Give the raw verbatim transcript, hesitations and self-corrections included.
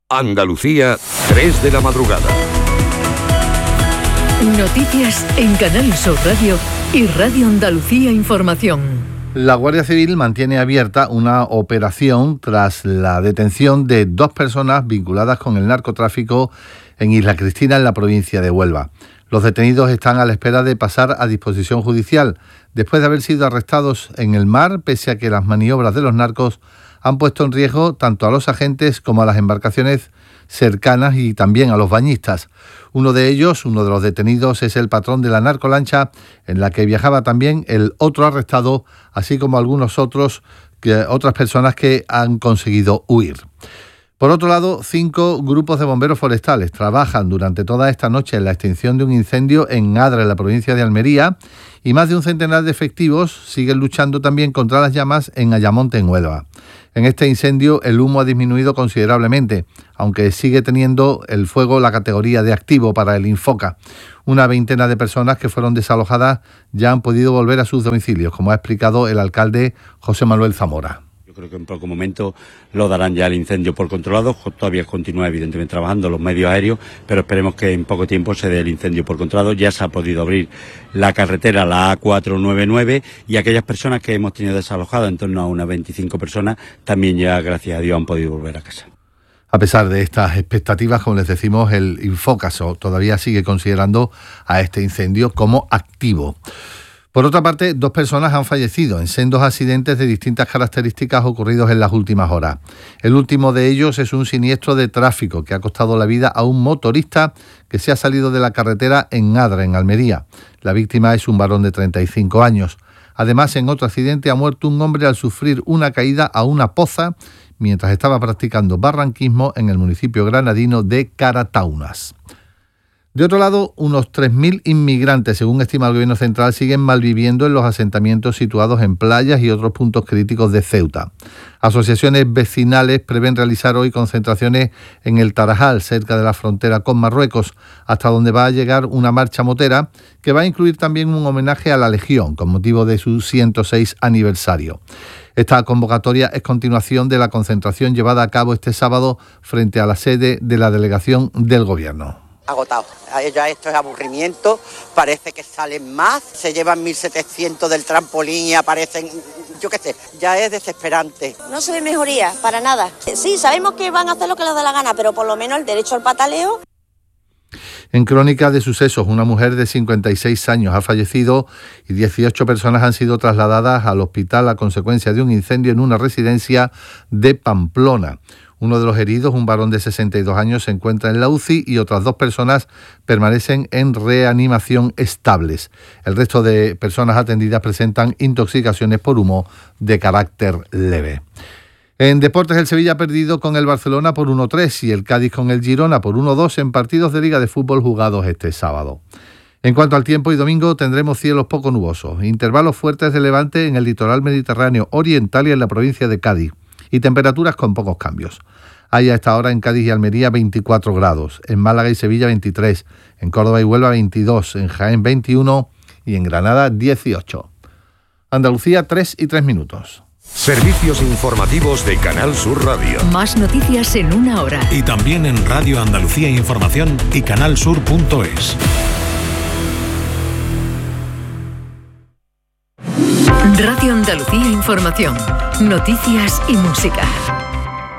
Andalucía, tres de la madrugada. Noticias en Canal Sur Radio y Radio Andalucía Información. La Guardia Civil mantiene abierta una operación tras la detención de dos personas vinculadas con el narcotráfico en Isla Cristina, en la provincia de Huelva. Los detenidos están a la espera de pasar a disposición judicial, después de haber sido arrestados en el mar, pese a que las maniobras de los narcos han puesto en riesgo tanto a los agentes como a las embarcaciones cercanas y también a los bañistas. Uno de ellos, uno de los detenidos, es el patrón de la narcolancha en la que viajaba también el otro arrestado, así como algunos otros, que, otras personas que han conseguido huir. Por otro lado, cinco grupos de bomberos forestales trabajan durante toda esta noche en la extinción de un incendio en Adra, en la provincia de Almería, y más de un centenar de efectivos siguen luchando también contra las llamas en Ayamonte, en Huelva. En este incendio el humo ha disminuido considerablemente, aunque sigue teniendo el fuego la categoría de activo para el Infoca. Una veintena de personas que fueron desalojadas ya han podido volver a sus domicilios, como ha explicado el alcalde José Manuel Zamora. Yo creo que en poco momento lo darán ya el incendio por controlado. Todavía continúa evidentemente trabajando los medios aéreos, pero esperemos que en poco tiempo se dé el incendio por controlado. Ya se ha podido abrir la carretera, la A cuatrocientos noventa y nueve, y aquellas personas que hemos tenido desalojadas, en torno a unas veinticinco personas, también ya, gracias a Dios, han podido volver a casa. A pesar de estas expectativas, como les decimos, el Infocaso todavía sigue considerando a este incendio como activo. Por otra parte, dos personas han fallecido en sendos accidentes de distintas características ocurridos en las últimas horas. El último de ellos es un siniestro de tráfico que ha costado la vida a un motorista que se ha salido de la carretera en Adra, en Almería. La víctima es un varón de treinta y cinco años. Además, en otro accidente ha muerto un hombre al sufrir una caída a una poza mientras estaba practicando barranquismo en el municipio granadino de Carataunas. De otro lado, unos tres mil inmigrantes, según estima el Gobierno Central, siguen malviviendo en los asentamientos situados en playas y otros puntos críticos de Ceuta. Asociaciones vecinales prevén realizar hoy concentraciones en el Tarajal, cerca de la frontera con Marruecos, hasta donde va a llegar una marcha motera que va a incluir también un homenaje a la Legión, con motivo de su ciento seis aniversario. Esta convocatoria es continuación de la concentración llevada a cabo este sábado frente a la sede de la delegación del Gobierno. Agotado. Ya esto es aburrimiento, parece que salen más, se llevan mil setecientos del trampolín y aparecen, yo qué sé, ya es desesperante. No se ve mejoría, para nada. Sí, sabemos que van a hacer lo que les da la gana, pero por lo menos el derecho al pataleo. En crónica de sucesos, una mujer de cincuenta y seis años ha fallecido y dieciocho personas han sido trasladadas al hospital a consecuencia de un incendio en una residencia de Pamplona. Uno de los heridos, un varón de sesenta y dos años, se encuentra en la U C I y otras dos personas permanecen en reanimación estables. El resto de personas atendidas presentan intoxicaciones por humo de carácter leve. En deportes, el Sevilla ha perdido con el Barcelona por uno tres y el Cádiz con el Girona por uno dos en partidos de Liga de Fútbol jugados este sábado. En cuanto al tiempo, y domingo tendremos cielos poco nubosos, intervalos fuertes de levante en el litoral mediterráneo oriental y en la provincia de Cádiz, y temperaturas con pocos cambios. Hay a esta hora en Cádiz y Almería veinticuatro grados, en Málaga y Sevilla veintitrés, en Córdoba y Huelva veintidós, en Jaén veintiuno y en Granada dieciocho. Andalucía, tres y tres minutos. Servicios informativos de Canal Sur Radio. Más noticias en una hora. Y también en Radio Andalucía Información y canalsur punto es. Radio Andalucía Información. Noticias y música.